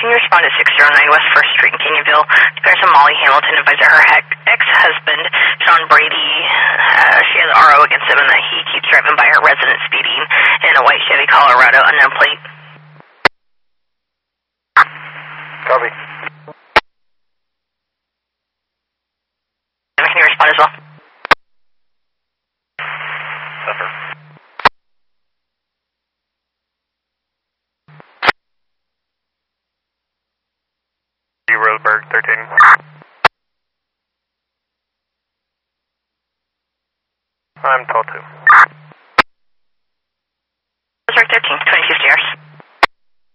can you respond to 609 West 1st Street in Canyonville? There's a Molly Hamilton advised her ex-husband, Sean Brady, she has RO against him and that he keeps driving by her residence speeding in a white Chevy Colorado, unknown plate. Copy. Can you respond as well? Suffer. Roseburg, 13. I'm told to.